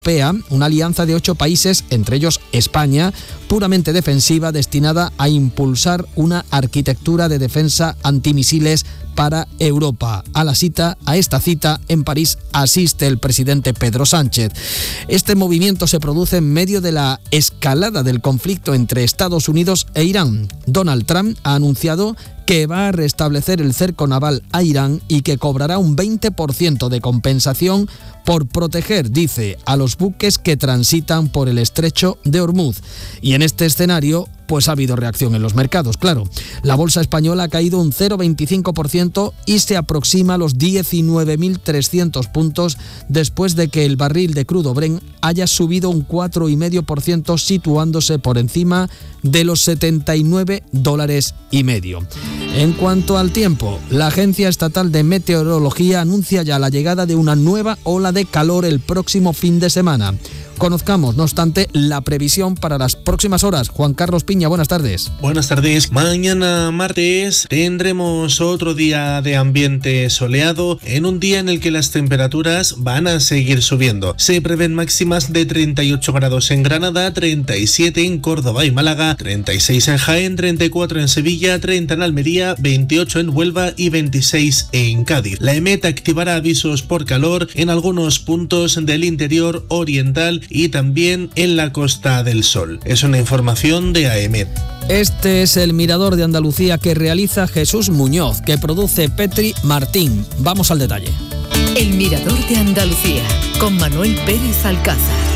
una alianza de 8 países, entre ellos España, puramente defensiva, destinada a impulsar una arquitectura de defensa antimisiles para Europa. A esta cita en París asiste el presidente Pedro Sánchez. Este movimiento se produce en medio de la escalada del conflicto entre Estados Unidos e Irán. Donald Trump ha anunciado que va a restablecer el cerco naval a Irán y que cobrará un 20% de compensación por proteger, dice, a los buques que transitan por el estrecho de Hormuz. Y en este escenario, pues ha habido reacción en los mercados, claro. La bolsa española ha caído un 0,25% y se aproxima a los 19.300 puntos después de que el barril de crudo Brent haya subido un 4,5%, situándose por encima de los $79,5. En cuanto al tiempo, la Agencia Estatal de Meteorología anuncia ya la llegada de una nueva ola de calor el próximo fin de semana. Conozcamos, no obstante, la previsión para las próximas horas. Juan Carlos Piña, buenas tardes. Buenas tardes. Mañana martes tendremos otro día de ambiente soleado, en un día en el que las temperaturas van a seguir subiendo. Se prevén máximas de 38 grados en Granada, 37 en Córdoba y Málaga, 36 en Jaén, 34 en Sevilla, 30 en Almería, 28 en Huelva y 26 en Cádiz. La EMET activará avisos por calor en algunos puntos del interior oriental y también en la Costa del Sol. Es una información de AEMET. Este es el Mirador de Andalucía que realiza Jesús Muñoz, que produce Petri Martín. Vamos al detalle. El Mirador de Andalucía, con Manuel Pérez Alcázar.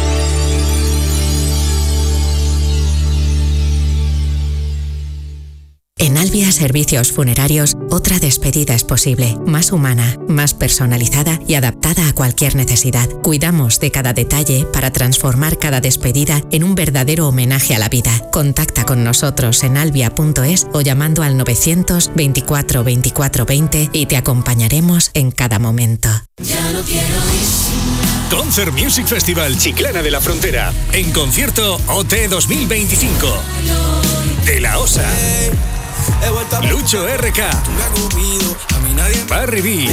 En Albia Servicios Funerarios, otra despedida es posible, más humana, más personalizada y adaptada a cualquier necesidad. Cuidamos de cada detalle para transformar cada despedida en un verdadero homenaje a la vida. Contacta con nosotros en albia.es o llamando al 900 24 24 20 y te acompañaremos en cada momento. Ya no quiero ir. Concert Music Festival Chiclana de la Frontera. En concierto OT 2025. De la Osa. Lucho RK, Barry B,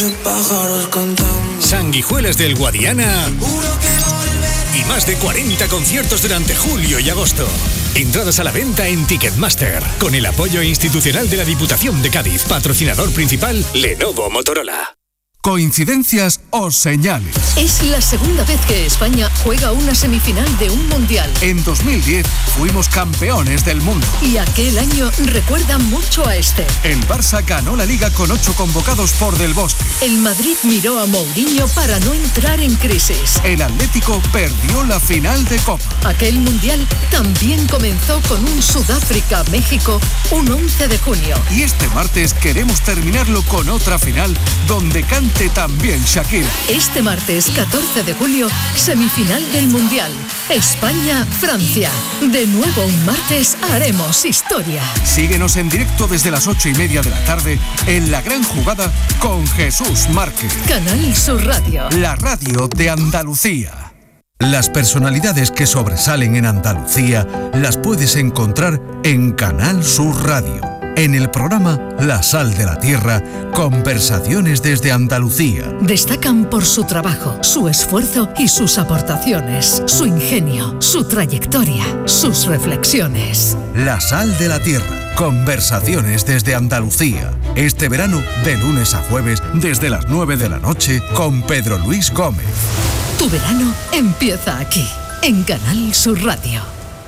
Sanguijuelas del Guadiana y más de 40 conciertos durante julio y agosto. Entradas a la venta en Ticketmaster, con el apoyo institucional de la Diputación de Cádiz. Patrocinador principal, Lenovo Motorola. ¿Coincidencias o señales? Es la segunda vez que España juega una semifinal de un mundial. En 2010 fuimos campeones del mundo. Y aquel año recuerda mucho a este. El Barça ganó la Liga con 8 convocados por Del Bosque. El Madrid miró a Mourinho para no entrar en crisis. El Atlético perdió la final de Copa. Aquel mundial también comenzó con un Sudáfrica-México un 11 de junio. Y este martes queremos terminarlo con otra final donde canta también Shakira. Este martes 14 de julio, semifinal del Mundial. España-Francia. De nuevo un martes haremos historia. Síguenos en directo desde las 8:30 de la tarde en La Gran Jugada con Jesús Márquez. Canal Sur Radio. La radio de Andalucía. Las personalidades que sobresalen en Andalucía las puedes encontrar en Canal Sur Radio. En el programa La Sal de la Tierra, conversaciones desde Andalucía. Destacan por su trabajo, su esfuerzo y sus aportaciones, su ingenio, su trayectoria, sus reflexiones. La Sal de la Tierra, conversaciones desde Andalucía. Este verano, de lunes a jueves, desde las 9 de la noche, con Pedro Luis Gómez. Tu verano empieza aquí, en Canal Sur Radio.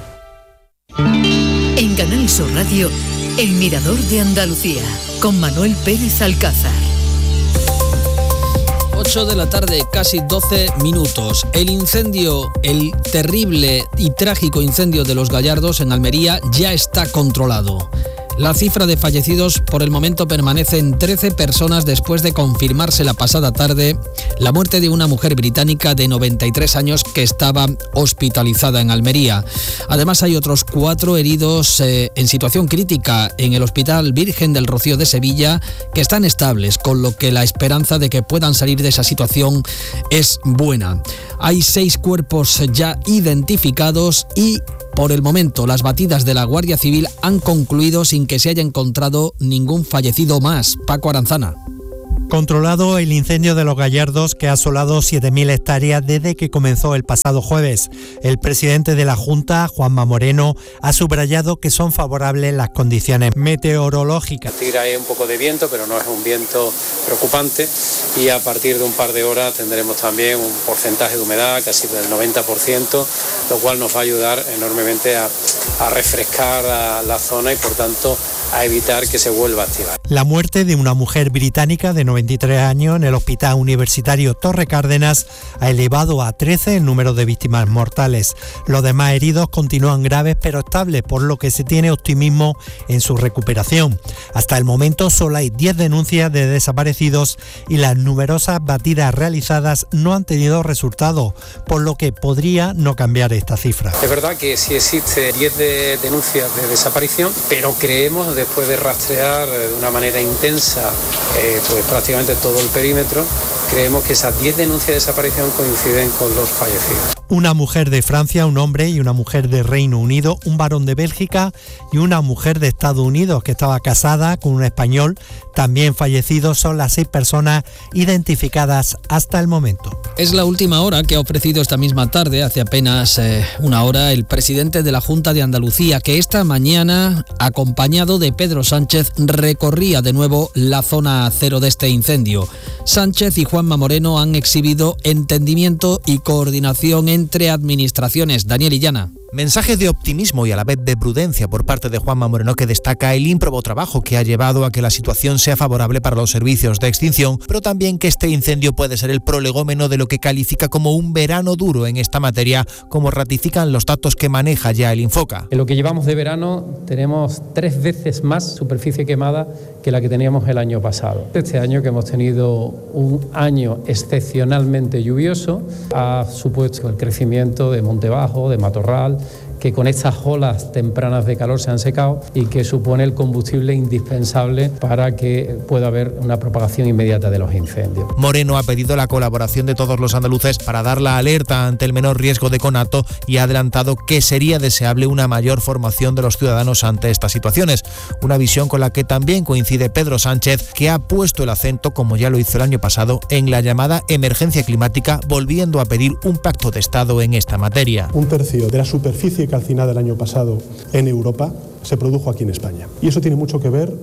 En Canal Sur Radio, El Mirador de Andalucía, con Manuel Pérez Alcázar. 8 de la tarde, casi 12 minutos. El terrible y trágico incendio de Los Gallardos en Almería ya está controlado. La cifra de fallecidos por el momento permanece en 13 personas después de confirmarse la pasada tarde la muerte de una mujer británica de 93 años que estaba hospitalizada en Almería. Además hay otros 4 heridos en situación crítica en el Hospital Virgen del Rocío de Sevilla que están estables, con lo que la esperanza de que puedan salir de esa situación es buena. Hay 6 cuerpos ya identificados y por el momento, las batidas de la Guardia Civil han concluido sin que se haya encontrado ningún fallecido más. Paco Aranzana. Controlado el incendio de Los Gallardos que ha asolado 7.000 hectáreas desde que comenzó el pasado jueves. El presidente de la Junta, Juanma Moreno, ha subrayado que son favorables las condiciones meteorológicas. Tira ahí un poco de viento, pero no es un viento preocupante, y a partir de un par de horas tendremos también un porcentaje de humedad casi del 90%, lo cual nos va a ayudar enormemente a refrescar la zona y por tanto a evitar que se vuelva a activar. La muerte de una mujer británica de 93 años en el Hospital Universitario Torre Cárdenas ha elevado a 13 el número de víctimas mortales. Los demás heridos continúan graves pero estables, por lo que se tiene optimismo en su recuperación. Hasta el momento solo hay 10 denuncias de desaparecidos y las numerosas batidas realizadas no han tenido resultado, por lo que podría no cambiar esta cifra. Es verdad que sí existe 10 denuncias de desaparición, pero creemos, después de rastrear de una manera intensa pues prácticamente todo el perímetro, creemos que esas 10 denuncias de desaparición coinciden con los fallecidos. Una mujer de Francia, un hombre y una mujer de Reino Unido, un varón de Bélgica y una mujer de Estados Unidos que estaba casada con un español, también fallecidos, son las 6 personas identificadas hasta el momento. Es la última hora que ha ofrecido esta misma tarde, hace apenas una hora, el presidente de la Junta de Andalucía, que esta mañana, acompañado de Pedro Sánchez, recorría de nuevo la zona cero de este incendio. Sánchez y Juanma Moreno han exhibido entendimiento y coordinación entre administraciones. Daniel Illana. Mensaje de optimismo y a la vez de prudencia por parte de Juanma Moreno, que destaca el ímprobo trabajo que ha llevado a que la situación sea favorable para los servicios de extinción, pero también que este incendio puede ser el prolegómeno de lo que califica como un verano duro en esta materia, como ratifican los datos que maneja ya el Infoca. En lo que llevamos de verano tenemos 3 veces más superficie quemada que la que teníamos el año pasado. Este año, que hemos tenido un año excepcionalmente lluvioso, ha supuesto el crecimiento de Monte Bajo, de Matorral, que con estas olas tempranas de calor se han secado y que supone el combustible indispensable para que pueda haber una propagación inmediata de los incendios. Moreno ha pedido la colaboración de todos los andaluces para dar la alerta ante el menor riesgo de conato y ha adelantado que sería deseable una mayor formación de los ciudadanos ante estas situaciones. Una visión con la que también coincide Pedro Sánchez, que ha puesto el acento, como ya lo hizo el año pasado, en la llamada emergencia climática, volviendo a pedir un pacto de Estado en esta materia. 1/3 de la superficie calcinada el año pasado en Europa se produjo aquí en España. Y eso tiene mucho que ver,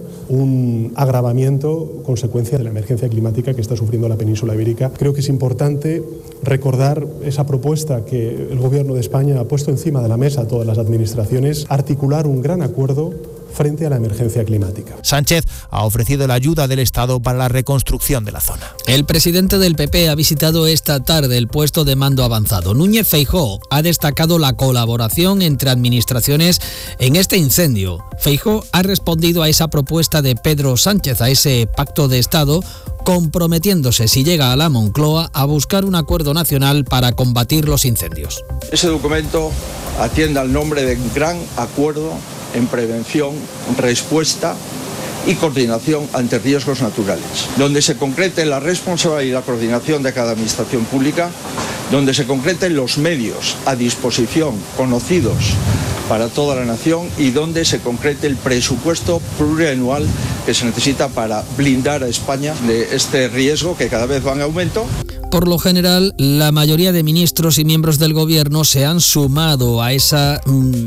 un agravamiento, consecuencia de la emergencia climática que está sufriendo la península ibérica. Creo que es importante recordar esa propuesta que el Gobierno de España ha puesto encima de la mesa a todas las administraciones, articular un gran acuerdo frente a la emergencia climática. Sánchez ha ofrecido la ayuda del Estado para la reconstrucción de la zona. El presidente del PP ha visitado esta tarde el puesto de mando avanzado. Núñez Feijóo ha destacado la colaboración entre administraciones en este incendio. Feijóo ha respondido a esa propuesta de Pedro Sánchez, a ese pacto de Estado, comprometiéndose, si llega a la Moncloa, a buscar un acuerdo nacional para combatir los incendios. Ese documento atiende al nombre de Gran Acuerdo en Prevención, Respuesta y Coordinación ante Riesgos Naturales, donde se concrete la responsabilidad y la coordinación de cada administración pública, donde se concreten los medios a disposición conocidos para toda la nación y donde se concrete el presupuesto plurianual que se necesita para blindar a España de este riesgo que cada vez va en aumento. Por lo general, la mayoría de ministros y miembros del Gobierno se han sumado a esa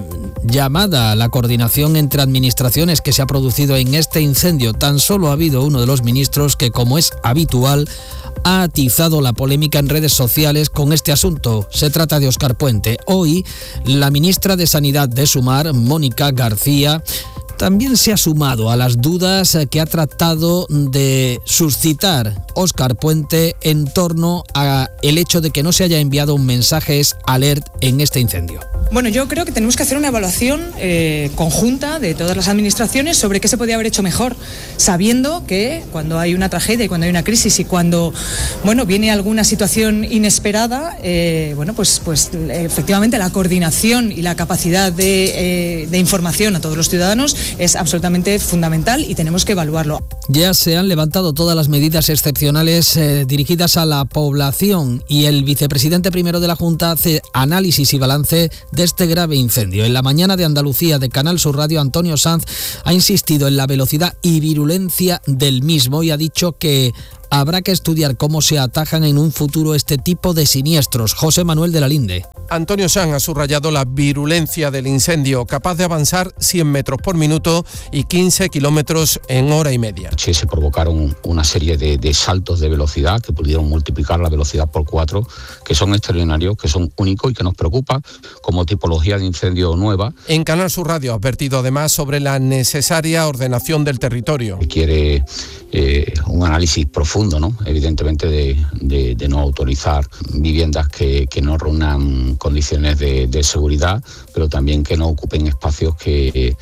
llamada a la coordinación entre administraciones que se ha producido en este incendio. Tan solo ha habido uno de los ministros que, como es habitual, ha atizado la polémica en redes sociales con este asunto. Se trata de Óscar Puente. Hoy, la ministra de Sanidad de Sumar, Mónica García, también se ha sumado a las dudas que ha tratado de suscitar Óscar Puente en torno a el hecho de que no se haya enviado un mensaje alert en este incendio. Bueno, yo creo que tenemos que hacer una evaluación conjunta de todas las administraciones sobre qué se podía haber hecho mejor, sabiendo que cuando hay una tragedia y cuando hay una crisis y cuando viene alguna situación inesperada, pues efectivamente la coordinación y la capacidad de información a todos los ciudadanos es absolutamente fundamental y tenemos que evaluarlo. Ya se han levantado todas las medidas excepcionales dirigidas a la población y el vicepresidente primero de la Junta hace análisis y balance de este grave incendio. En la mañana de Andalucía de Canal Sur Radio, Antonio Sanz ha insistido en la velocidad y virulencia del mismo y ha dicho que habrá que estudiar cómo se atajan en un futuro este tipo de siniestros. José Manuel de la Linde. Antonio Sanz ha subrayado la virulencia del incendio, capaz de avanzar 100 metros por minuto y 15 kilómetros en hora y media. Se provocaron una serie de saltos de velocidad que pudieron multiplicar la velocidad por 4, que son extraordinarios, que son únicos y que nos preocupa como tipología de incendio nueva. En Canal Sur Radio ha advertido además sobre la necesaria ordenación del territorio. Quiere un análisis profundo, ¿no? Evidentemente de no autorizar viviendas que no reúnan condiciones de seguridad, pero también que no ocupen espacios que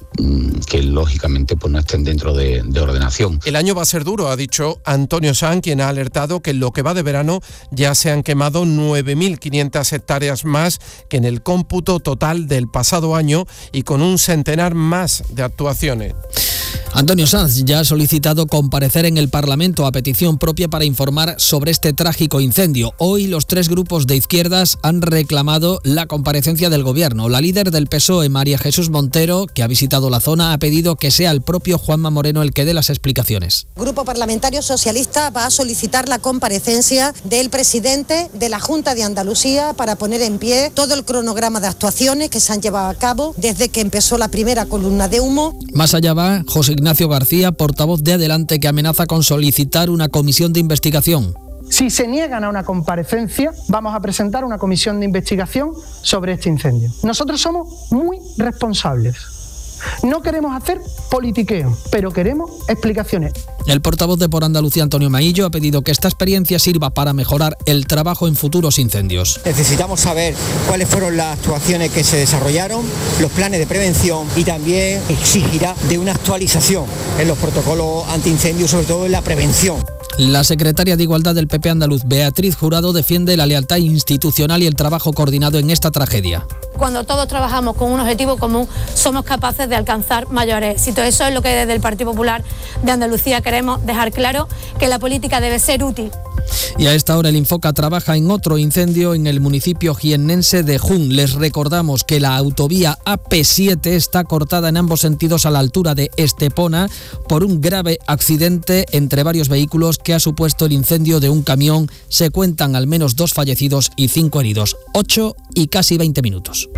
lógicamente pues no estén dentro de ordenación. El año va a ser duro, ha dicho Antonio Sanz, quien ha alertado que en lo que va de verano ya se han quemado 9.500 hectáreas más que en el cómputo total del pasado año y con un centenar más de actuaciones. Antonio Sanz ya ha solicitado comparecer en el Parlamento a petición propia para informar sobre este trágico incendio. Hoy los 3 grupos de izquierdas han reclamado la comparecencia del Gobierno. La líder del PSOE, María Jesús Montero, que ha visitado la zona, ha pedido que sea el propio Juanma Moreno el que dé las explicaciones. El Grupo Parlamentario Socialista va a solicitar la comparecencia del presidente de la Junta de Andalucía para poner en pie todo el cronograma de actuaciones que se han llevado a cabo desde que empezó la primera columna de humo. Más allá va José Ignacio García, portavoz de Adelante, que amenaza con solicitar una comisión de investigación. Si se niegan a una comparecencia, vamos a presentar una comisión de investigación sobre este incendio. Nosotros somos muy responsables. No queremos hacer politiqueo, pero queremos explicaciones. El portavoz de Por Andalucía, Antonio Maillo, ha pedido que esta experiencia sirva para mejorar el trabajo en futuros incendios. Necesitamos saber cuáles fueron las actuaciones que se desarrollaron, los planes de prevención y también exigirá de una actualización en los protocolos antiincendios, sobre todo en la prevención. La secretaria de Igualdad del PP andaluz, Beatriz Jurado, defiende la lealtad institucional y el trabajo coordinado en esta tragedia. Cuando todos trabajamos con un objetivo común, somos capaces de alcanzar mayores éxitos. Eso es lo que desde el Partido Popular de Andalucía queremos dejar claro, que la política debe ser útil. Y a esta hora el Infoca trabaja en otro incendio en el municipio jiennense de Jun. Les recordamos que la autovía AP7 está cortada en ambos sentidos a la altura de Estepona por un grave accidente entre varios vehículos que ha supuesto el incendio de un camión. Se cuentan al menos 2 fallecidos y 5 heridos. 8 y casi 20 minutos.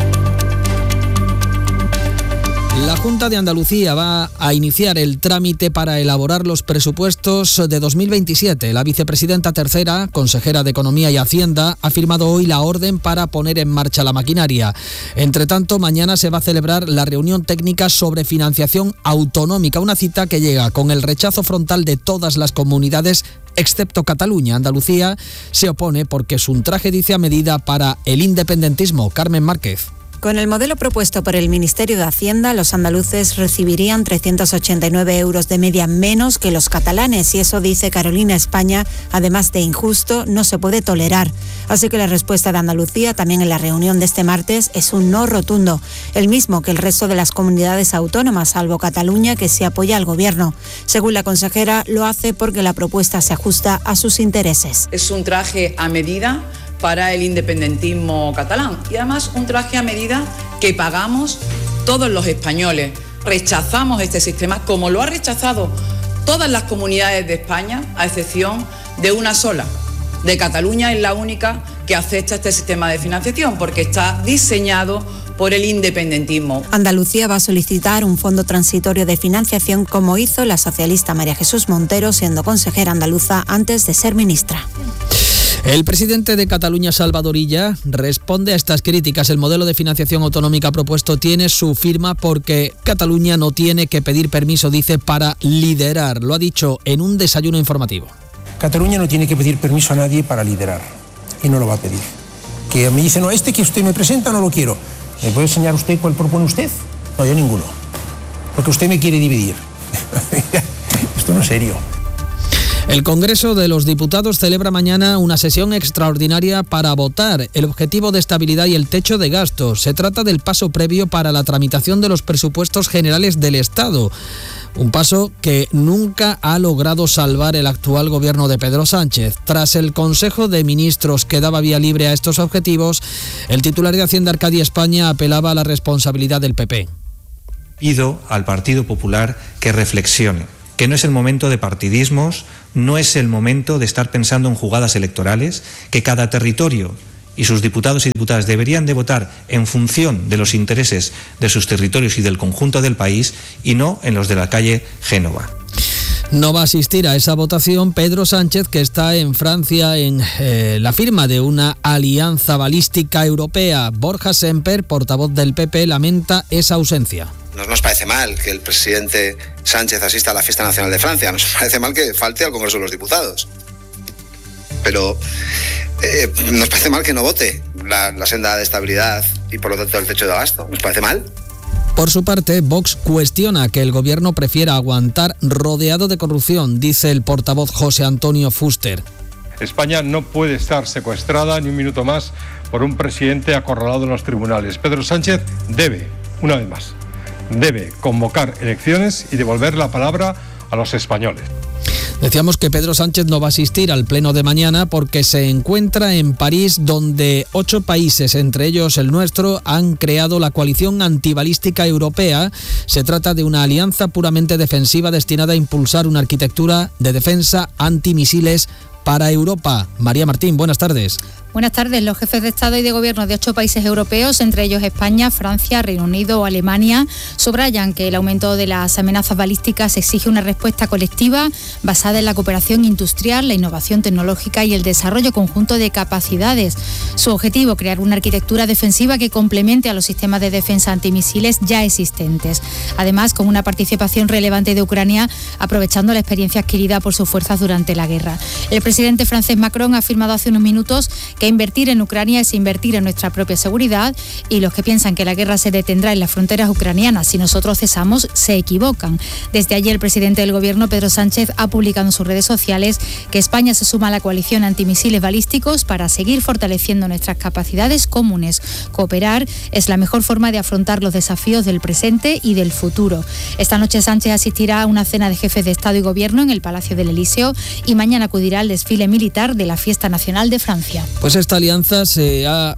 La Junta de Andalucía va a iniciar el trámite para elaborar los presupuestos de 2027. La vicepresidenta tercera, consejera de Economía y Hacienda, ha firmado hoy la orden para poner en marcha la maquinaria. Entre tanto, mañana se va a celebrar la reunión técnica sobre financiación autonómica, una cita que llega con el rechazo frontal de todas las comunidades excepto Cataluña. Andalucía se opone porque es un traje, dice, a medida para el independentismo. Carmen Márquez. Con el modelo propuesto por el Ministerio de Hacienda, los andaluces recibirían 389 euros de media menos que los catalanes, y eso, dice Carolina España, además de injusto, no se puede tolerar. Así que la respuesta de Andalucía, también en la reunión de este martes, es un no rotundo, el mismo que el resto de las comunidades autónomas, salvo Cataluña, que se apoya al Gobierno. Según la consejera, lo hace porque la propuesta se ajusta a sus intereses. Es un traje a medida para el independentismo catalán y además un traje a medida que pagamos todos los españoles. Rechazamos este sistema como lo ha rechazado todas las comunidades de España, a excepción de una sola. De Cataluña es la única que acepta este sistema de financiación porque está diseñado por el independentismo. Andalucía va a solicitar un fondo transitorio de financiación, como hizo la socialista María Jesús Montero siendo consejera andaluza antes de ser ministra. El presidente de Cataluña, Salvador Illa, responde a estas críticas. El modelo de financiación autonómica propuesto tiene su firma porque Cataluña no tiene que pedir permiso, dice, para liderar. Lo ha dicho en un desayuno informativo. Cataluña no tiene que pedir permiso a nadie para liderar y no lo va a pedir. Que me dice, no, este que usted me presenta no lo quiero. ¿Me puede enseñar usted cuál propone usted? No, yo ninguno. Porque usted me quiere dividir. Esto no es serio. El Congreso de los Diputados celebra mañana una sesión extraordinaria para votar el objetivo de estabilidad y el techo de gastos. Se trata del paso previo para la tramitación de los presupuestos generales del Estado. Un paso que nunca ha logrado salvar el actual gobierno de Pedro Sánchez. Tras el Consejo de Ministros que daba vía libre a estos objetivos, el titular de Hacienda, Arcadia España, apelaba a la responsabilidad del PP. Pido al Partido Popular que reflexione que no es el momento de partidismos, no es el momento de estar pensando en jugadas electorales, que cada territorio y sus diputados y diputadas deberían de votar en función de los intereses de sus territorios y del conjunto del país y no en los de la calle Génova. No va a asistir a esa votación Pedro Sánchez, que está en Francia en la firma de una alianza balística europea. Borja Semper, portavoz del PP, lamenta esa ausencia. No nos parece mal que el presidente Sánchez asista a la Fiesta Nacional de Francia, nos parece mal que falte al Congreso de los Diputados. Pero nos parece mal que no vote la senda de estabilidad y por lo tanto el techo de gasto. ¿Nos parece mal? Por su parte, Vox cuestiona que el gobierno prefiera aguantar rodeado de corrupción, dice el portavoz José Antonio Fuster. España no puede estar secuestrada ni un minuto más por un presidente acorralado en los tribunales. Pedro Sánchez debe, una vez más, debe convocar elecciones y devolver la palabra a los españoles. Decíamos que Pedro Sánchez no va a asistir al pleno de mañana porque se encuentra en París, donde 8 países, entre ellos el nuestro, han creado la coalición antibalística europea. Se trata de una alianza puramente defensiva destinada a impulsar una arquitectura de defensa antimisiles para Europa. María Martín, buenas tardes. Buenas tardes. Los jefes de Estado y de Gobierno de 8 países europeos, entre ellos España, Francia, Reino Unido o Alemania, subrayan que el aumento de las amenazas balísticas exige una respuesta colectiva basada en la cooperación industrial, la innovación tecnológica y el desarrollo conjunto de capacidades. Su objetivo, crear una arquitectura defensiva que complemente a los sistemas de defensa antimisiles ya existentes. Además, con una participación relevante de Ucrania, aprovechando la experiencia adquirida por sus fuerzas durante la guerra. El presidente francés Macron ha afirmado hace unos minutos que invertir en Ucrania es invertir en nuestra propia seguridad, y los que piensan que la guerra se detendrá en las fronteras ucranianas si nosotros cesamos se equivocan. Desde ayer el presidente del Gobierno, Pedro Sánchez, ha publicado en sus redes sociales que España se suma a la coalición antimisiles balísticos para seguir fortaleciendo nuestras capacidades comunes. Cooperar es la mejor forma de afrontar los desafíos del presente y del futuro. Esta noche Sánchez asistirá a una cena de jefes de Estado y Gobierno en el Palacio del Elíseo y mañana acudirá al desfile militar de la Fiesta Nacional de Francia. Pues esta alianza se ha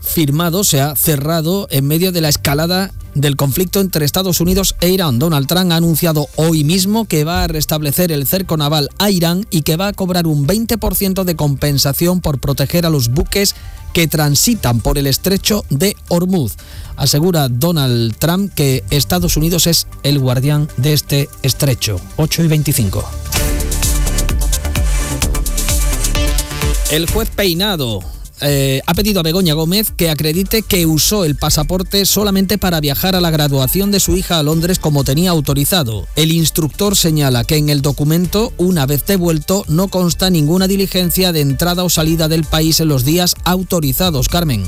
cerrado en medio de la escalada del conflicto entre Estados Unidos e Irán. Donald Trump ha anunciado hoy mismo que va a restablecer el cerco naval a Irán y que va a cobrar un 20% de compensación por proteger a los buques que transitan por el estrecho de Hormuz. Asegura Donald Trump que Estados Unidos es el guardián de este estrecho. 8:25. El juez Peinado ha pedido a Begoña Gómez que acredite que usó el pasaporte solamente para viajar a la graduación de su hija a Londres como tenía autorizado. El instructor señala que en el documento, una vez devuelto, no consta ninguna diligencia de entrada o salida del país en los días autorizados. Carmen.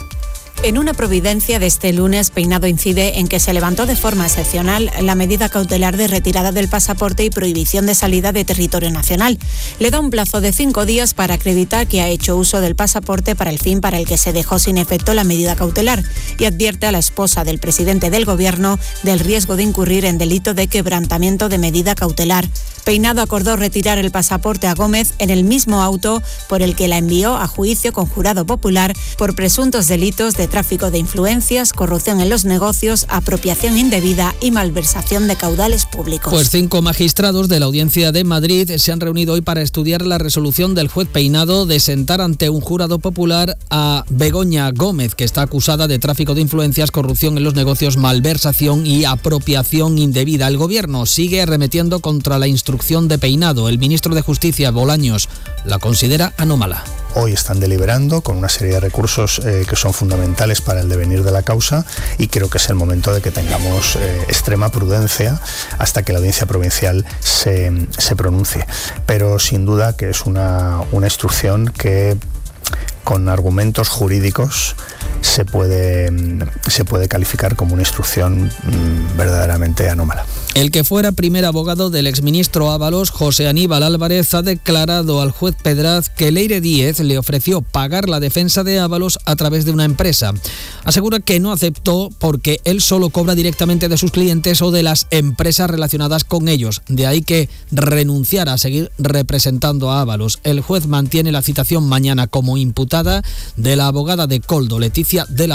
En una providencia de este lunes, Peinado incide en que se levantó de forma excepcional la medida cautelar de retirada del pasaporte y prohibición de salida de territorio nacional. Le da un plazo de 5 días para acreditar que ha hecho uso del pasaporte para el fin para el que se dejó sin efecto la medida cautelar, y advierte a la esposa del presidente del Gobierno del riesgo de incurrir en delito de quebrantamiento de medida cautelar. Peinado acordó retirar el pasaporte a Gómez en el mismo auto por el que la envió a juicio con jurado popular por presuntos delitos de tráfico de influencias, corrupción en los negocios, apropiación indebida y malversación de caudales públicos. Pues 5 magistrados de la Audiencia de Madrid se han reunido hoy para estudiar la resolución del juez Peinado de sentar ante un jurado popular a Begoña Gómez, que está acusada de tráfico de influencias, corrupción en los negocios, malversación y apropiación indebida. El Gobierno sigue arremetiendo contra la instrucción de Peinado. El ministro de Justicia, Bolaños, la considera anómala. Hoy están deliberando con una serie de recursos que son fundamentales para el devenir de la causa, y creo que es el momento de que tengamos extrema prudencia hasta que la Audiencia Provincial se pronuncie. Pero sin duda que es una instrucción que con argumentos jurídicos se puede calificar como una instrucción verdaderamente anómala. El que fuera primer abogado del exministro Ábalos, José Aníbal Álvarez, ha declarado al juez Pedraz que Leire Díez le ofreció pagar la defensa de Ábalos a través de una empresa. Asegura que no aceptó porque él solo cobra directamente de sus clientes o de las empresas relacionadas con ellos. De ahí que renunciara a seguir representando a Ábalos. El juez mantiene la citación mañana como imputada de la abogada de Coldo, Leticia de la Hoz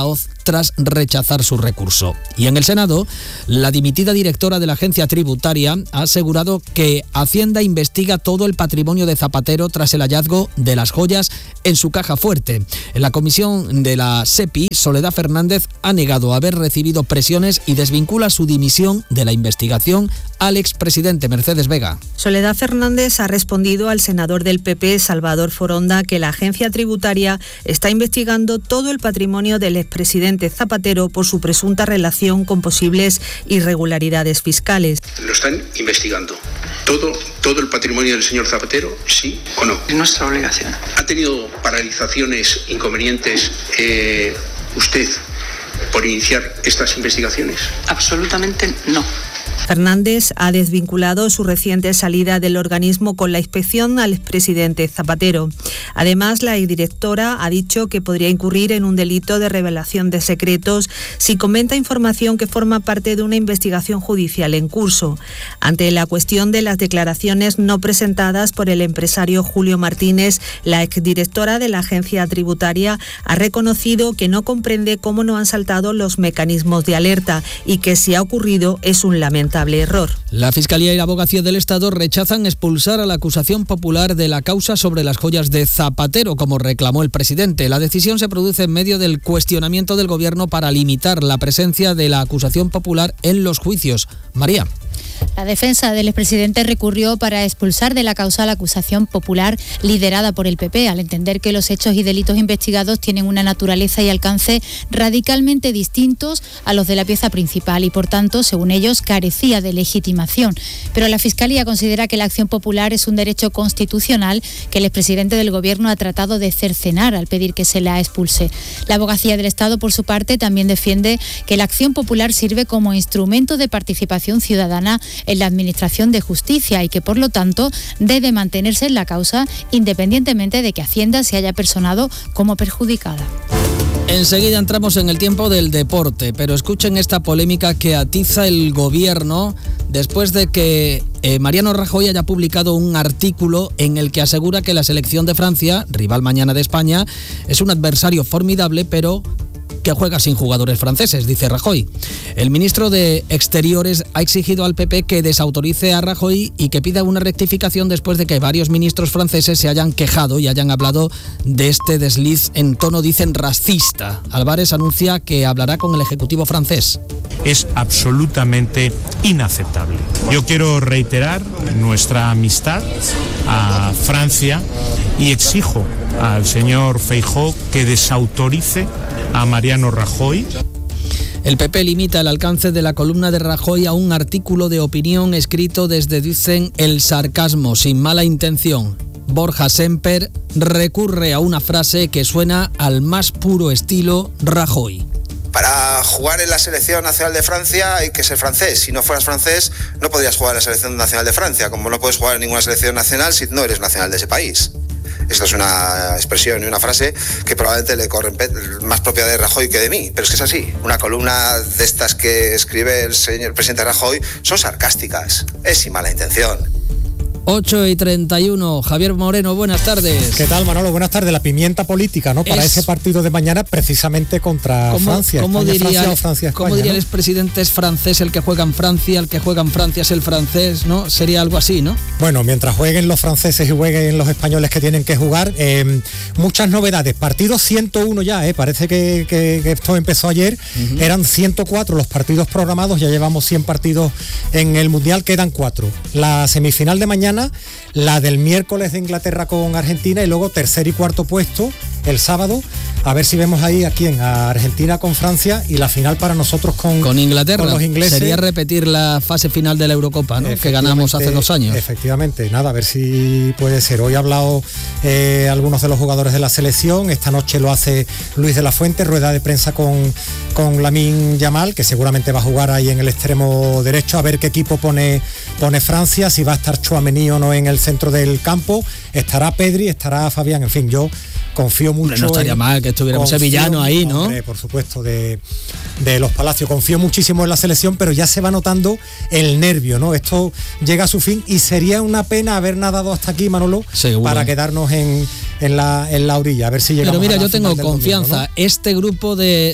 tras rechazar su recurso. Y en el Senado, la dimitida directora de la agencia tributaria ha asegurado que Hacienda investiga todo el patrimonio de Zapatero tras el hallazgo de las joyas en su caja fuerte. En la comisión de la SEPI, Soledad Fernández ha negado haber recibido presiones y desvincula su dimisión de la investigación al expresidente. Mercedes Vega. Soledad Fernández ha respondido al senador del PP, Salvador Foronda, que la agencia tributaria está investigando todo el patrimonio del expresidente Zapatero por su presunta relación con posibles irregularidades fiscales. Lo están investigando. ¿Todo el patrimonio del señor Zapatero, sí o no? Es nuestra obligación. ¿Ha tenido paralizaciones, inconvenientes usted por iniciar estas investigaciones? Absolutamente no. Fernández ha desvinculado su reciente salida del organismo con la inspección al expresidente Zapatero. Además, la exdirectora ha dicho que podría incurrir en un delito de revelación de secretos si comenta información que forma parte de una investigación judicial en curso. Ante la cuestión de las declaraciones no presentadas por el empresario Julio Martínez, la exdirectora de la agencia tributaria ha reconocido que no comprende cómo no han saltado los mecanismos de alerta y que si ha ocurrido es un lamentable error. La Fiscalía y la Abogacía del Estado rechazan expulsar a la acusación popular de la causa sobre las joyas de Zapatero, como reclamó el presidente. La decisión se produce en medio del cuestionamiento del Gobierno para limitar la presencia de la acusación popular en los juicios. María. La defensa del expresidente recurrió para expulsar de la causa la acusación popular liderada por el PP, al entender que los hechos y delitos investigados tienen una naturaleza y alcance radicalmente distintos a los de la pieza principal y, por tanto, según ellos, carecía de legitimación. Pero la Fiscalía considera que la acción popular es un derecho constitucional que el expresidente del Gobierno ha tratado de cercenar al pedir que se la expulse. La Abogacía del Estado, por su parte, también defiende que la acción popular sirve como instrumento de participación ciudadana en la Administración de Justicia y que, por lo tanto, debe mantenerse en la causa independientemente de que Hacienda se haya personado como perjudicada. Enseguida entramos en el tiempo del deporte, pero escuchen esta polémica que atiza el Gobierno después de que Mariano Rajoy haya publicado un artículo en el que asegura que la selección de Francia, rival mañana de España, es un adversario formidable, pero que juega sin jugadores franceses, dice Rajoy. El ministro de Exteriores ha exigido al PP que desautorice a Rajoy y que pida una rectificación después de que varios ministros franceses se hayan quejado y hayan hablado de este desliz en tono, dicen, racista. Álvarez anuncia que hablará con el Ejecutivo francés. Es absolutamente inaceptable. Yo quiero reiterar nuestra amistad a Francia y exijo al señor Feijóo que desautorice a Mariano Rajoy. El PP limita el alcance de la columna de Rajoy a un artículo de opinión escrito desde, dicen, el sarcasmo, sin mala intención. Borja Semper recurre a una frase que suena al más puro estilo Rajoy. Para jugar en la selección nacional de Francia hay que ser francés. Si no fueras francés, no podrías jugar en la selección nacional de Francia, como no puedes jugar en ninguna selección nacional si no eres nacional de ese país. Esta es una expresión y una frase que probablemente le corre más propia de Rajoy que de mí, pero es que es así. Una columna de estas que escribe el señor presidente Rajoy son sarcásticas, es sin mala intención. 8:31, Javier Moreno, buenas tardes. ¿Qué tal, Manolo? Buenas tardes. La pimienta política, ¿no? Para ese partido de mañana, precisamente contra Francia. ¿Cómo diría el ¿no? expresidente? Es francés el que juega en Francia, el que juega en Francia es el francés, ¿no? Sería algo así, ¿no? Bueno, mientras jueguen los franceses y jueguen los españoles que tienen que jugar, muchas novedades. Partido 101 ya, parece que esto empezó ayer. Eran 104 los partidos programados, ya llevamos 100 partidos en el Mundial, quedan 4. La semifinal de mañana, la del miércoles de Inglaterra con Argentina y luego tercer y cuarto puesto el sábado. A ver si vemos ahí a quién, a Argentina con Francia y la final para nosotros con Inglaterra. Con los ingleses. Sería repetir la fase final de la Eurocopa, ¿no? Que ganamos hace 2 años. Efectivamente, nada, a ver si puede ser. Hoy ha hablado algunos de los jugadores de la selección. Esta noche lo hace Luis de la Fuente, rueda de prensa con Lamine Yamal, que seguramente va a jugar ahí en el extremo derecho, a ver qué equipo pone Francia, si va a estar Tchouaméni o no en el centro del campo. Estará Pedri, estará Fabián, en fin, yo confío mucho. Hombre, no estaría mal que estuviera un sevillano ahí, ¿no? Hombre, por supuesto, de los Palacios. Confío muchísimo en la selección, pero ya se va notando el nervio, ¿no? Esto llega a su fin y sería una pena haber nadado hasta aquí, Manolo, seguro, para quedarnos en la orilla, a ver si llegamos. Pero mira, a la yo tengo final del confianza. domingo, ¿no? Este grupo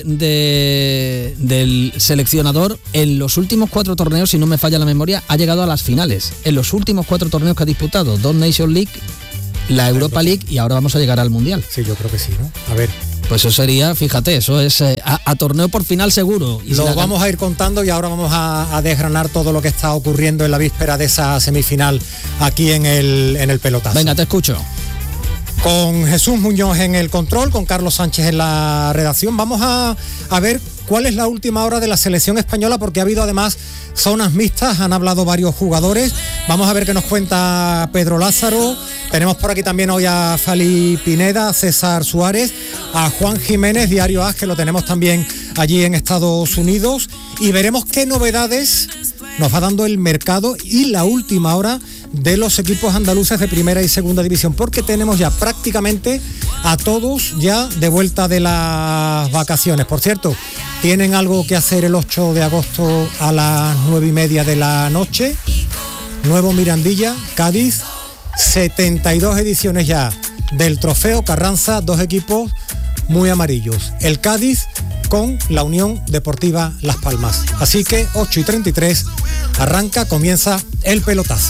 del seleccionador, en los últimos 4 torneos, si no me falla la memoria, ha llegado a las finales. En los últimos 4 torneos que ha disputado, 2 Nations League, la Europa League, y ahora vamos a llegar al Mundial. Sí, yo creo que sí, ¿no? A ver. Pues eso sería, fíjate, eso es a torneo por final seguro. Y lo vamos a ir contando y ahora vamos a desgranar todo lo que está ocurriendo en la víspera de esa semifinal aquí en el pelotazo. Venga, te escucho. Con Jesús Muñoz en el control, con Carlos Sánchez en la redacción. Vamos a ver cuál es la última hora de la selección española, porque ha habido además zonas mixtas, han hablado varios jugadores. Vamos a ver qué nos cuenta Pedro Lázaro. Tenemos por aquí también hoy a Fali Pineda, a César Suárez, a Juan Jiménez, Diario AS, que lo tenemos también allí en Estados Unidos, y veremos qué novedades nos va dando el mercado y la última hora de los equipos andaluces de primera y segunda división, porque tenemos ya prácticamente a todos ya de vuelta de las vacaciones. Por cierto, tienen algo que hacer el 8 de agosto a las 9:30 de la noche. Nuevo Mirandilla, Cádiz, 72 ediciones ya del Trofeo Carranza, 2 equipos muy amarillos. El Cádiz con la Unión Deportiva Las Palmas. Así que 8:33 comienza el pelotazo.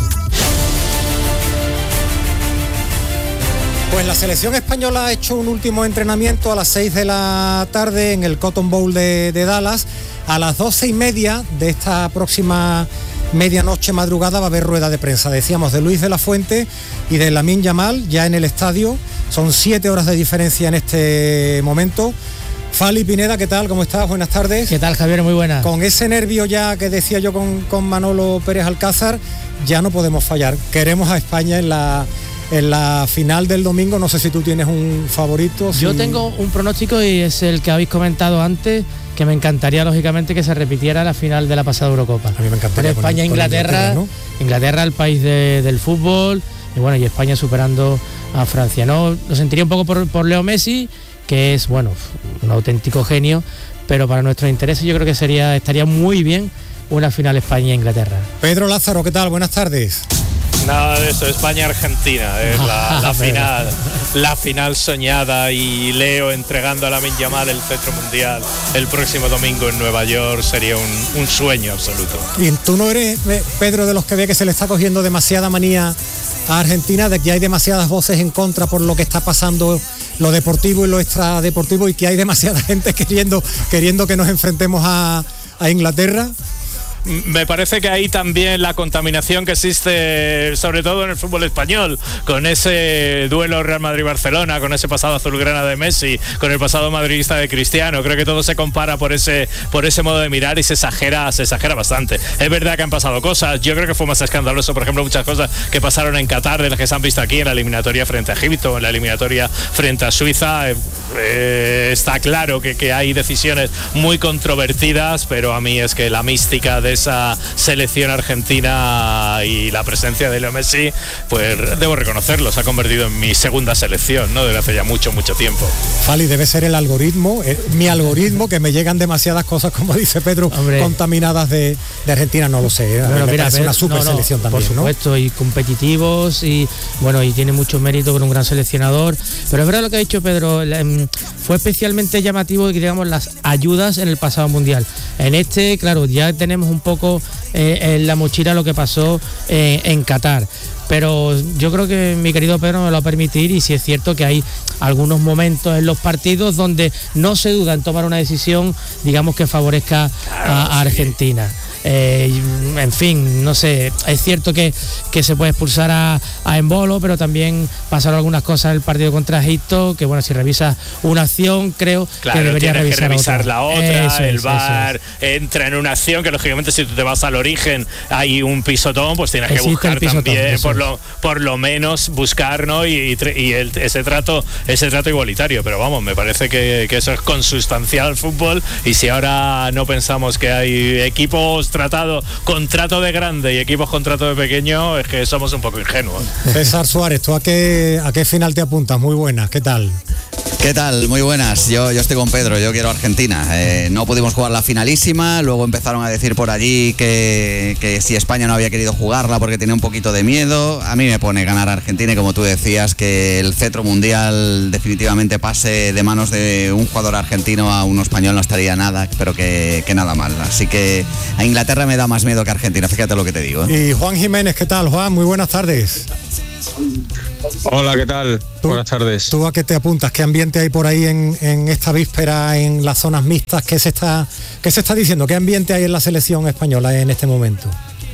Pues la selección española ha hecho un último entrenamiento a las 6 de la tarde en el Cotton Bowl de Dallas. A las 12:30 de esta próxima medianoche madrugada va a haber rueda de prensa, decíamos, de Luis de la Fuente y de Lamine Yamal ya en el estadio. Son 7 horas de diferencia en este momento. Fali Pineda, ¿qué tal? ¿Cómo estás? Buenas tardes. ¿Qué tal, Javier? Muy buenas. Con ese nervio ya que decía yo con Manolo Pérez Alcázar, ya no podemos fallar. Queremos a España en la final del domingo. No sé si tú tienes un favorito. Yo tengo un pronóstico y es el que habéis comentado antes, que me encantaría lógicamente que se repitiera la final de la pasada Eurocopa. A mí me encantaría. España-Inglaterra, ¿no? Inglaterra, el país del fútbol, y bueno, y España superando a Francia. No, lo sentiría un poco por Leo Messi, que es, bueno, un auténtico genio, pero para nuestros intereses yo creo que estaría muy bien una final España-Inglaterra. Pedro Lázaro, ¿qué tal? Buenas tardes. Nada de eso, España-Argentina es la final soñada, y Leo entregando a Lamine Yamal el cetro mundial el próximo domingo en Nueva York sería un sueño absoluto. Y tú no eres, Pedro, de los que ve que se le está cogiendo demasiada manía a Argentina, de que hay demasiadas voces en contra por lo que está pasando, lo deportivo y lo extradeportivo, y que hay demasiada gente queriendo que nos enfrentemos a Inglaterra. Me parece que ahí también la contaminación que existe, sobre todo en el fútbol español, con ese duelo Real Madrid-Barcelona, con ese pasado azulgrana de Messi, con el pasado madridista de Cristiano. Creo que todo se compara por ese modo de mirar y se exagera bastante. Es verdad que han pasado cosas. Yo creo que fue más escandaloso, por ejemplo, muchas cosas que pasaron en Qatar, de las que se han visto aquí en la eliminatoria frente a Egipto, en la eliminatoria frente a Suiza. Está claro que hay decisiones muy controvertidas, pero a mí es que la mística de esa selección argentina y la presencia de Leo Messi, pues debo reconocerlo, se ha convertido en mi segunda selección, ¿no? Desde hace ya mucho tiempo. Fali, debe ser el algoritmo, mi algoritmo, que me llegan demasiadas cosas, como dice Pedro, hombre, contaminadas de Argentina, no lo sé. Bueno, mira, es una super selección también, por supuesto, ¿no? Y competitivos, y bueno, y tiene mucho mérito con un gran seleccionador. Pero es verdad lo que ha dicho Pedro, fue especialmente llamativo, digamos, las ayudas en el pasado mundial. En este, claro, ya tenemos un poco en la mochila lo que pasó en Qatar, pero yo creo que mi querido Pedro me lo va a permitir, y sí es cierto que hay algunos momentos en los partidos donde no se duda en tomar una decisión, digamos, que favorezca a Argentina. En fin, no sé, es cierto que se puede expulsar a Embolo, pero también pasaron algunas cosas en el partido contra Egipto, que bueno, si revisas una acción, creo que debería revisar la otra. El VAR entra en una acción que, lógicamente, si tú te vas al origen hay un pisotón, pues tienes que buscar también, por lo menos buscar, ¿no? y ese trato igualitario. Pero vamos, me parece que eso es consustancial al fútbol, y si ahora no pensamos que hay equipos tratado con trato de grande y equipos con trato de pequeño, es que somos un poco ingenuos. César Suárez, ¿tú a qué final te apuntas? Muy buenas, ¿qué tal? ¿Qué tal? Muy buenas. Yo estoy con Pedro, yo quiero Argentina. No pudimos jugar la finalísima, luego empezaron a decir por allí que si España no había querido jugarla porque tenía un poquito de miedo. A mí me pone ganar a Argentina y, como tú decías, que el cetro mundial definitivamente pase de manos de un jugador argentino a un español no estaría nada, pero que nada mal. Así que a Inglaterra me da más miedo que a Argentina, fíjate lo que te digo. Y Juan Jiménez, ¿qué tal, Juan? Muy buenas tardes. Hola, ¿qué tal? Buenas tardes. ¿Tú a qué te apuntas? ¿Qué ambiente hay por ahí en esta víspera en las zonas mixtas? ¿Qué se está diciendo? ¿Qué ambiente hay en la selección española en este momento?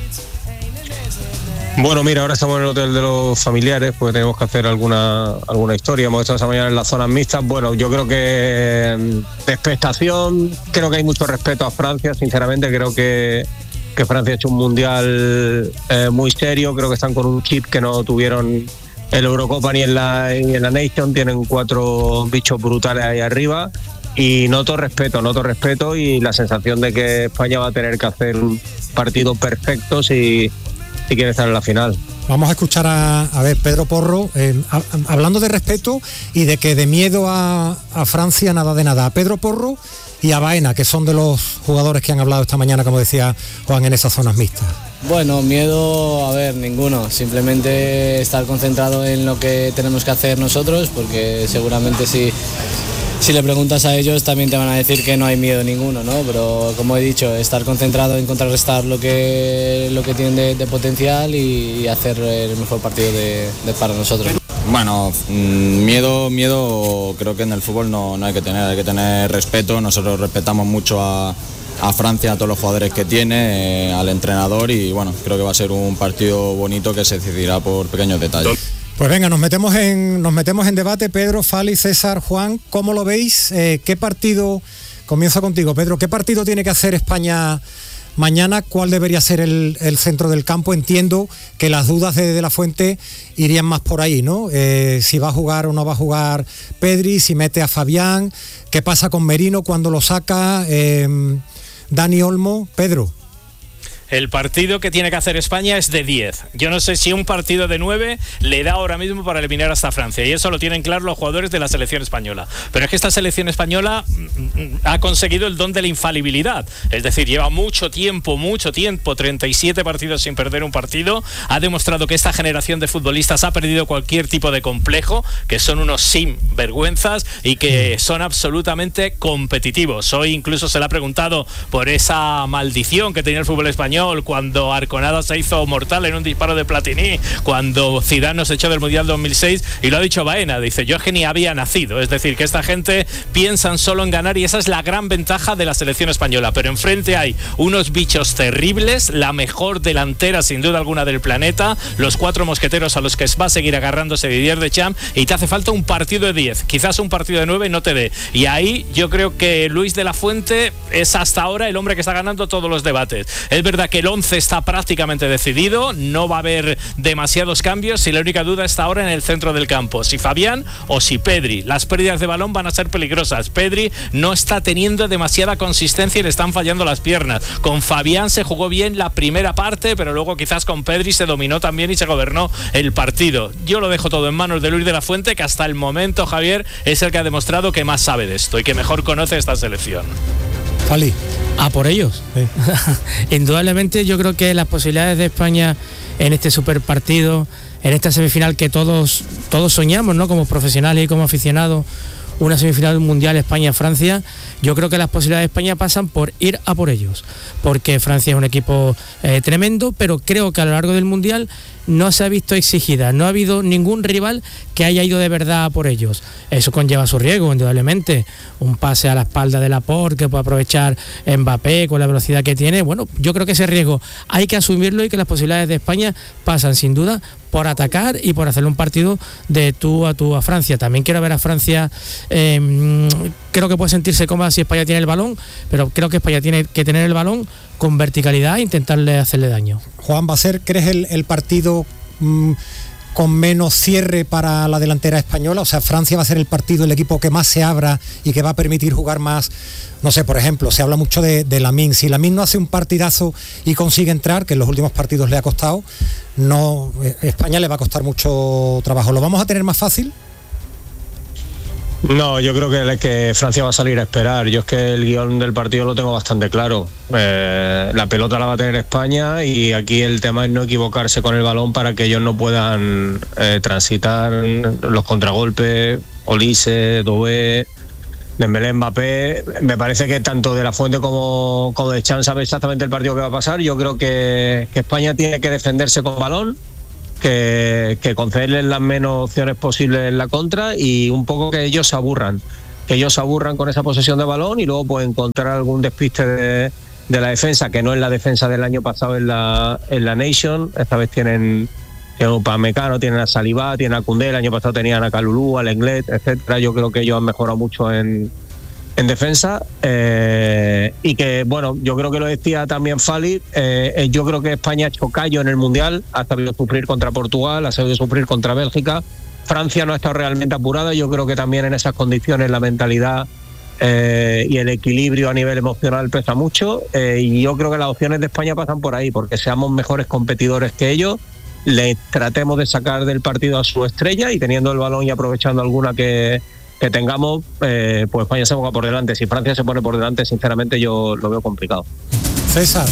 Bueno, mira, ahora estamos en el hotel de los familiares, pues tenemos que hacer alguna historia. Hemos estado esta mañana en las zonas mixtas. Bueno, yo creo que de expectación, creo que hay mucho respeto a Francia, sinceramente. Creo que Francia ha hecho un mundial muy serio. Creo que están con un chip que no tuvieron en la Eurocopa ni en la Nation. Tienen 4 bichos brutales ahí arriba y noto respeto y la sensación de que España va a tener que hacer un partido perfecto si quiere estar en la final. Vamos a escuchar a ver, Pedro Porro, hablando de respeto y de que de miedo a Francia nada de nada. A Pedro Porro y a Baena, que son de los jugadores que han hablado esta mañana, como decía Juan, en esas zonas mixtas. Bueno, miedo, a ver, ninguno. Simplemente estar concentrado en lo que tenemos que hacer nosotros, porque seguramente si le preguntas a ellos también te van a decir que no hay miedo ninguno, ¿no? Pero como he dicho, estar concentrado en contrarrestar lo que tienen de potencial y hacer el mejor partido para nosotros. Bueno, miedo creo que en el fútbol no hay que tener respeto. Nosotros respetamos mucho a Francia, a todos los jugadores que tiene, al entrenador, y bueno, creo que va a ser un partido bonito que se decidirá por pequeños detalles. Pues venga, nos metemos en debate. Pedro, Fali, César, Juan, ¿cómo lo veis? ¿Qué partido, comienzo contigo, Pedro, qué partido tiene que hacer España mañana? ¿Cuál debería ser el centro del campo? Entiendo que las dudas de La Fuente irían más por ahí, ¿no? Si va a jugar o no va a jugar Pedri, si mete a Fabián, ¿qué pasa con Merino cuando lo saca? Dani Olmo, Pedro. El partido que tiene que hacer España es de 10. Yo no sé si un partido de 9 le da ahora mismo para eliminar hasta Francia, y eso lo tienen claro los jugadores de la selección española. Pero es que esta selección española ha conseguido el don de la infalibilidad. Es decir, lleva mucho tiempo, 37 partidos sin perder un partido. Ha demostrado que esta generación de futbolistas ha perdido cualquier tipo de complejo, que son unos sinvergüenzas y que son absolutamente competitivos. Hoy incluso se le ha preguntado por esa maldición que tenía el fútbol español cuando Arconada se hizo mortal en un disparo de Platini, cuando Zidane nos echó del Mundial 2006, y lo ha dicho Baena, dice, yo es que ni había nacido. Es decir, que esta gente piensan solo en ganar, y esa es la gran ventaja de la selección española. Pero enfrente hay unos bichos terribles, la mejor delantera sin duda alguna del planeta, los 4 mosqueteros a los que va a seguir agarrándose Didier Deschamps, y te hace falta un partido de 10, quizás un partido de 9 no te dé. Y ahí yo creo que Luis de la Fuente es hasta ahora el hombre que está ganando todos los debates. Es verdad que el 11 está prácticamente decidido, no va a haber demasiados cambios, y la única duda está ahora en el centro del campo, si Fabián o si Pedri. Las pérdidas de balón van a ser peligrosas. Pedri no está teniendo demasiada consistencia y le están fallando las piernas. Con Fabián se jugó bien la primera parte, pero luego quizás con Pedri se dominó también y se gobernó el partido. Yo lo dejo todo en manos de Luis de la Fuente, que hasta el momento, Javier, es el que ha demostrado que más sabe de esto y que mejor conoce esta selección. Fali. A por ellos. Sí. Indudablemente yo creo que las posibilidades de España en este super partido, en esta semifinal que todos soñamos, ¿no? Como profesionales y como aficionados, una semifinal mundial España-Francia, yo creo que las posibilidades de España pasan por ir a por ellos, porque Francia es un equipo tremendo, pero creo que a lo largo del mundial no se ha visto exigida, no ha habido ningún rival que haya ido de verdad a por ellos. Eso conlleva su riesgo, indudablemente. Un pase a la espalda de Laporte que puede aprovechar Mbappé con la velocidad que tiene. Bueno, yo creo que ese riesgo hay que asumirlo, y que las posibilidades de España pasan sin duda por atacar y por hacerle un partido de tú a Francia. También quiero ver a Francia, creo que puede sentirse cómoda si España tiene el balón, pero creo que España tiene que tener el balón con verticalidad e intentarle hacerle daño. Juan, ¿va a ser, crees, el partido con menos cierre para la delantera española? O sea, Francia va a ser el partido, el equipo que más se abra y que va a permitir jugar más. No sé, por ejemplo, se habla mucho de Lamine. Si Lamine no hace un partidazo y consigue entrar, que en los últimos partidos le ha costado, España le va a costar mucho trabajo. ¿Lo vamos a tener más fácil? No, yo creo que Francia va a salir a esperar. Yo es que el guión del partido lo tengo bastante claro. La pelota la va a tener España y aquí el tema es no equivocarse con el balón para que ellos no puedan transitar los contragolpes. Olise, Doué, Dembélé, Mbappé. Me parece que tanto de la Fuente como de Chan sabe exactamente el partido que va a pasar. Yo creo que España tiene que defenderse con balón, que concederles las menos opciones posibles en la contra y un poco que ellos se aburran con esa posesión de balón y luego pues encontrar algún despiste de la defensa, que no es la defensa del año pasado en la Nation. Esta vez tienen a Upamecano, tienen a Saliba, tienen a Koundé, el año pasado tenían a Kalulu, a Lenglet, etcétera. Yo creo que ellos han mejorado mucho en defensa y que, bueno, yo creo que lo decía también Fali, yo creo que España ha hecho callo en el Mundial, ha sabido sufrir contra Portugal, ha sabido sufrir contra Bélgica. Francia no ha estado realmente apurada. Yo creo que también en esas condiciones la mentalidad y el equilibrio a nivel emocional pesa mucho, y yo creo que las opciones de España pasan por ahí, porque seamos mejores competidores que ellos, le tratemos de sacar del partido a su estrella y teniendo el balón y aprovechando alguna que tengamos, pues España se ponga por delante. Si Francia se pone por delante, sinceramente yo lo veo complicado. César.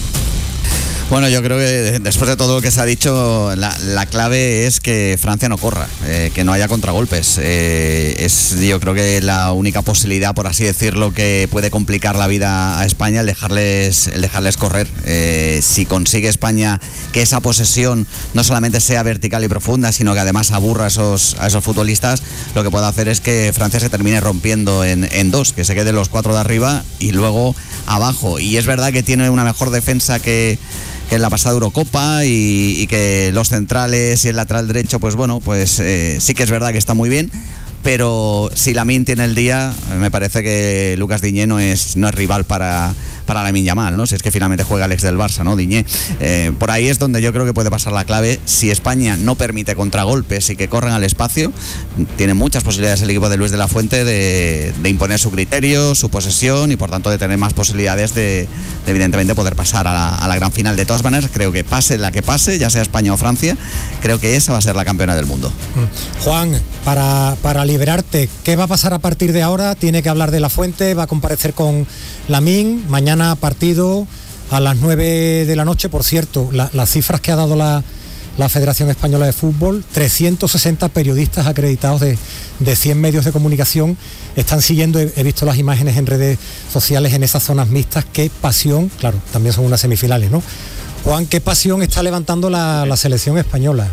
Bueno, yo creo que después de todo lo que se ha dicho, la clave es que Francia no corra, que no haya contragolpes. Es, yo creo que la única posibilidad, por así decirlo, que puede complicar la vida a España, el dejarles correr. Si consigue España que esa posesión no solamente sea vertical y profunda, sino que además aburra a esos futbolistas, lo que puede hacer es que Francia se termine rompiendo en dos, que se queden los 4 de arriba y luego abajo. Y es verdad que tiene una mejor defensa que en la pasada Eurocopa y que los centrales y el lateral derecho, pues bueno, pues sí que es verdad que está muy bien, pero si Lamine tiene el día, me parece que Lucas Diñé no es rival para Lamine Yamal, ¿no? Si es que finalmente juega el ex del Barça, ¿no? Diñé. Por ahí es donde yo creo que puede pasar la clave. Si España no permite contragolpes y que corren al espacio, tiene muchas posibilidades el equipo de Luis de la Fuente de imponer su criterio, su posesión y por tanto de tener más posibilidades de evidentemente poder pasar a la gran final. De todas maneras, creo que pase la que pase, ya sea España o Francia, creo que esa va a ser la campeona del mundo. Juan, para liberarte, ¿qué va a pasar a partir de ahora? Tiene que hablar de la Fuente, va a comparecer con Lamine, mañana partido a las 9 de la noche. Por cierto, las cifras que ha dado la Federación Española de Fútbol, 360 periodistas acreditados de 100 medios de comunicación están siguiendo, he visto las imágenes en redes sociales en esas zonas mixtas. Qué pasión, claro, también son unas semifinales, ¿no? Juan, qué pasión está levantando la selección española.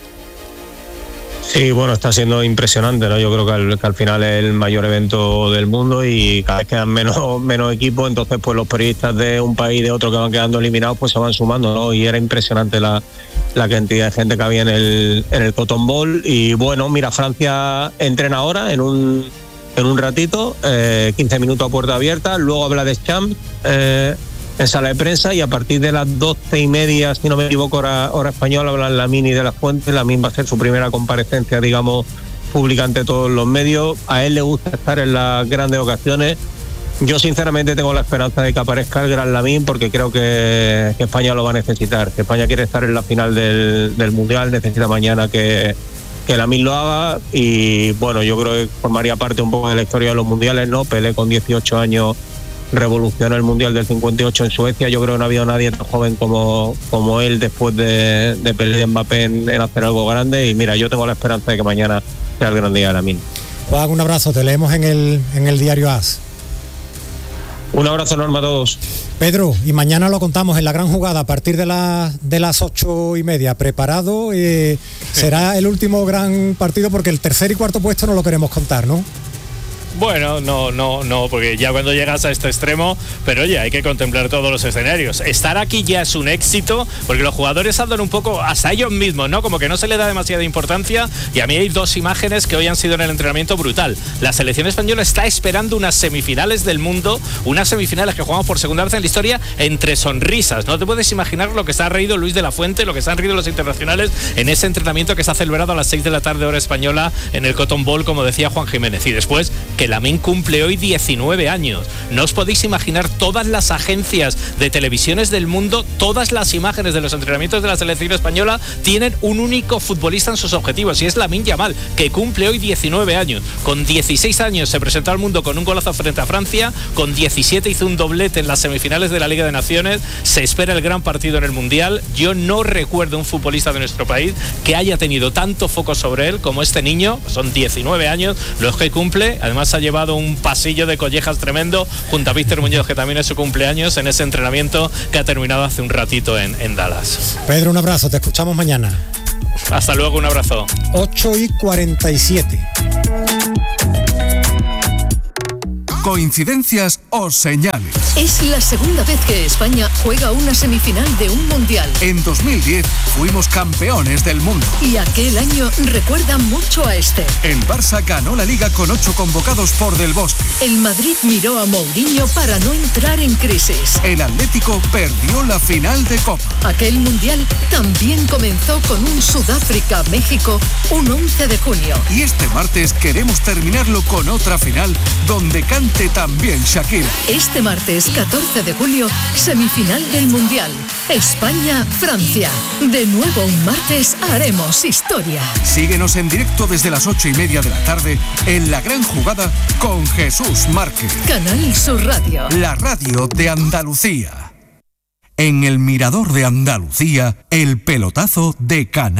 Sí, bueno, está siendo impresionante, ¿no? Yo creo que al final es el mayor evento del mundo y cada vez quedan menos equipos, entonces pues los periodistas de un país y de otro que van quedando eliminados pues se van sumando, ¿no? Y era impresionante la cantidad de gente que había en el Cotton Bowl. Y bueno, mira, Francia entrena ahora en un ratito, 15 minutos a puerta abierta, luego habla de Champs en sala de prensa y a partir de las 12:30, si no me equivoco, hora española, hablan Lamine y de la Fuente. Lamine va a ser su primera comparecencia, digamos, pública ante todos los medios. A él le gusta estar en las grandes ocasiones. Yo sinceramente tengo la esperanza de que aparezca el gran Lamine porque creo que España lo va a necesitar. Que España quiere estar en la final del Mundial, necesita mañana que Lamine lo haga y bueno, yo creo que formaría parte un poco de la historia de los mundiales, ¿no? Pelé con 18 años revolucionó el Mundial del 58 en Suecia. Yo creo que no ha habido nadie tan joven como él después de Pelé y Mbappé en hacer algo grande y mira, yo tengo la esperanza de que mañana sea el gran día de Lamine. Juan, un abrazo, te leemos en el diario AS. Un abrazo enorme a todos. Pedro, y mañana lo contamos en la gran jugada a partir de las 8:30. ¿Preparado? Será el último gran partido porque el tercer y cuarto puesto no lo queremos contar, ¿no? Bueno, no, porque ya cuando llegas a este extremo, pero oye, hay que contemplar todos los escenarios. Estar aquí ya es un éxito, porque los jugadores andan un poco hasta ellos mismos, ¿no? Como que no se le da demasiada importancia, y a mí hay dos imágenes que hoy han sido en el entrenamiento brutal. La selección española está esperando unas semifinales del mundo, unas semifinales que jugamos por segunda vez en la historia entre sonrisas. No te puedes imaginar lo que se ha reído Luis de la Fuente, lo que se han reído los internacionales en ese entrenamiento que se ha celebrado a las 6 de la tarde hora española en el Cotton Bowl, como decía Juan Jiménez. Y después que Lamine cumple hoy 19 años. No os podéis imaginar todas las agencias de televisiones del mundo, todas las imágenes de los entrenamientos de la selección española tienen un único futbolista en sus objetivos, y es Lamine Yamal, que cumple hoy 19 años. Con 16 años se presentó al mundo con un golazo frente a Francia, con 17 hizo un doblete en las semifinales de la Liga de Naciones. Se espera el gran partido en el Mundial. Yo no recuerdo un futbolista de nuestro país que haya tenido tanto foco sobre él como este niño. Son 19 años los que cumple. Además ha llevado un pasillo de collejas tremendo junto a Víctor Muñoz, que también es su cumpleaños, en ese entrenamiento que ha terminado hace un ratito en Dallas. Pedro, un abrazo, te escuchamos mañana. Hasta luego, un abrazo. 8:47. Coincidencias o señales. Es la segunda vez que España juega una semifinal de un mundial. En 2010 fuimos campeones del mundo. Y aquel año recuerda mucho a este. El Barça ganó la Liga con 8 convocados por Del Bosque. El Madrid miró a Mourinho para no entrar en crisis. El Atlético perdió la final de Copa. Aquel mundial también comenzó con un Sudáfrica-México un 11 de junio. Y este martes queremos terminarlo con otra final donde cante también Shakira. Este martes 14 de julio, semifinal del Mundial. España-Francia. De nuevo un martes haremos historia. Síguenos en directo desde las 8:30 de la tarde en La Gran Jugada con Jesús Márquez. Canal Sur Radio. La radio de Andalucía. En el Mirador de Andalucía, el pelotazo de Canal